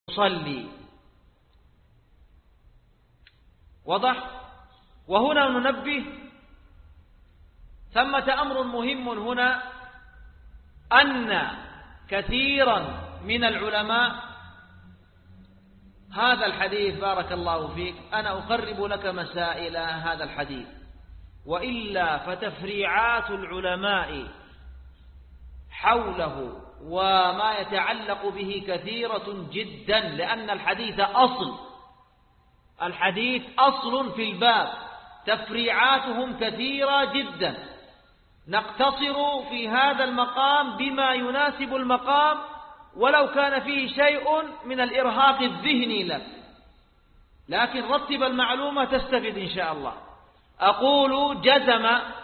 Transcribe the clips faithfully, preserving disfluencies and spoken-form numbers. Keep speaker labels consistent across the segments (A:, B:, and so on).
A: يصلي. وضح؟ وهنا ننبه ثمة أمر مهم هنا، أن كثيرا من العلماء هذا الحديث بارك الله فيك أنا أقرب لك مسائل هذا الحديث، وإلا فتفريعات العلماء حوله وما يتعلق به كثيرة جدا، لأن الحديث أصل، الحديث أصل في الباب، تفريعاتهم كثيرة جدا. نقتصر في هذا المقام بما يناسب المقام، ولو كان فيه شيء من الإرهاق الذهني لك، لكن رتب المعلومة تستفيد إن شاء الله. أقول جزم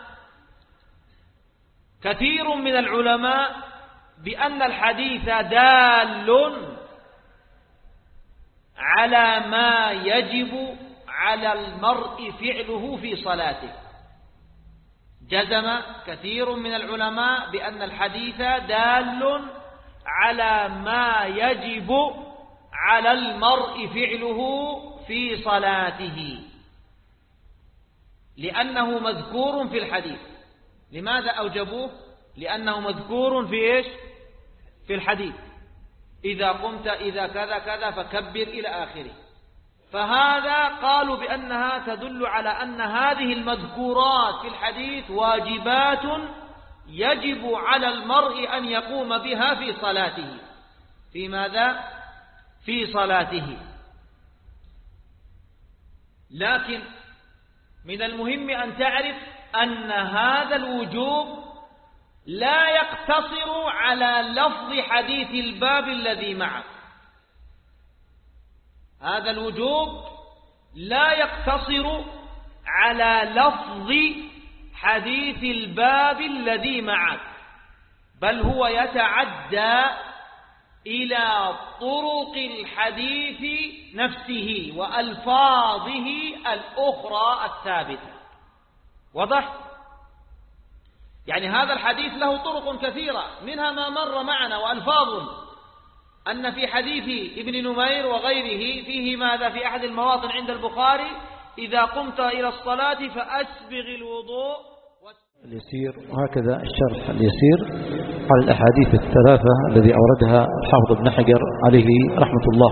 A: كثير من العلماء بأن الحديث دال على ما يجب على المرء فعله في صلاته. جزم كثير من العلماء بأن الحديث دال على ما يجب على المرء فعله في صلاته، لأنه مذكور في الحديث. لماذا أوجبوه؟ لأنه مذكور في إيش؟ في الحديث، إذا قمت إذا كذا كذا فكبر إلى آخره. فهذا قالوا بأنها تدل على أن هذه المذكورات في الحديث واجبات يجب على المرء أن يقوم بها في صلاته. في ماذا؟ في صلاته. لكن من المهم أن تعرف أن هذا الوجوب لا يقتصر على لفظ حديث الباب الذي معك. هذا الوجوب لا يقتصر على لفظ حديث الباب الذي معك، بل هو يتعدى إلى طرق الحديث نفسه وألفاظه الأخرى الثابتة. وضح؟ يعني هذا الحديث له طرق كثيرة، منها ما مر معنا وألفاظ، أن في حديث ابن نمير وغيره فيه ماذا في أحد المواطن عند البخاري: إذا قمت إلى الصلاة فأسبغ الوضوء
B: اليسير. وهكذا الشرح اليسير على الأحاديث الثلاثة الذي أوردها الحافظ ابن حجر عليه رحمة الله.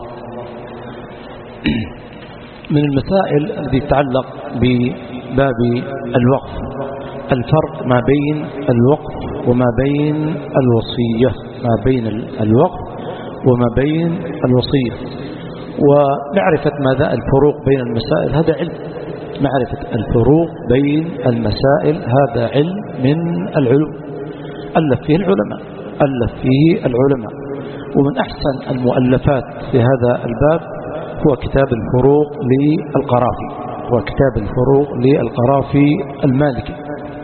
B: من المسائل التي تتعلق بباب الوقف الفرق ما بين الوقف وما بين الوصية، ما بين الوقف وما بين الوصية، ومعرفة ماذا الفروق بين المسائل هذا علم. معرفة الفروق بين المسائل هذا علم من العلوم ألف فيه العلماء ألف فيه العلماء ومن أحسن المؤلفات في هذا الباب هو كتاب الفروق للقرافي، هو كتاب الفروق للقرافي المالكي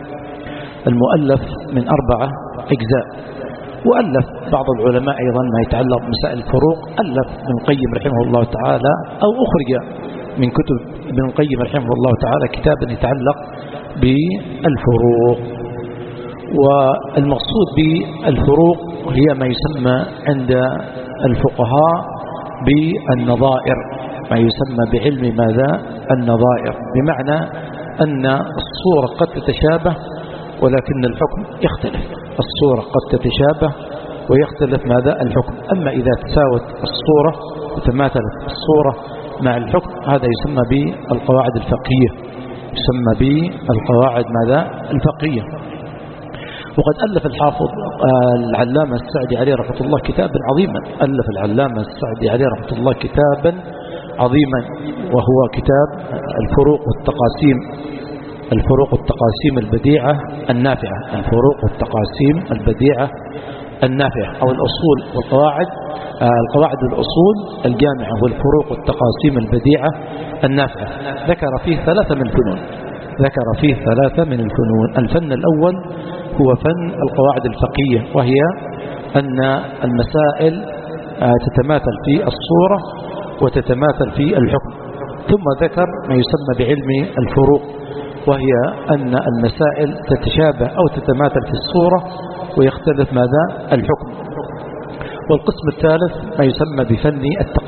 B: المؤلف من أربعة أجزاء. وألف بعض العلماء أيضا ما يتعلق بمسائل الفروق، ألف ابن القيم رحمه الله تعالى أو أخرج من كتب ابن القيم رحمه الله تعالى كتابا يتعلق بالفروق. والمقصود بالفروق هي ما يسمى عند الفقهاء بالنظائر، ما يسمى بعلم ماذا النظائر، بمعنى أن الصورة قد تتشابه ولكن الحكم يختلف. الصورة قد تتشابه ويختلف ماذا الحكم. أما إذا تساوت الصورة وتماثلت الصورة مع الحكم هذا يسمى بالقواعد الفقهية، يسمى بالقواعد ماذا الفقهية. وقد ألف الحافظ العلامة السعدي عليه رحمة الله كتابا عظيما، ألف العلامة السعدي عليه رحمة الله كتابا عظيما وهو كتاب الفروق والتقاسيم، الفروق والتقاسيم البديعة النافعة، الفروق والتقاسيم البديعة النافعة، أو الأصول والقواعد، القواعد والأصول الجامعة والفروق والتقاسيم البديعة النافعة. ذكر فيه ثلاثة من الفنون، ذكر فيه ثلاثة من الفنون. الفن الأول هو فن القواعد الفقهية، وهي أن المسائل تتماثل في الصورة وتتماثل في الحكم. ثم ذكر ما يسمى بعلم الفروق، وهي أن المسائل تتشابه أو تتماثل في الصورة ويختلف ماذا الحكم. والقسم الثالث ما يسمى بفن التقاسيم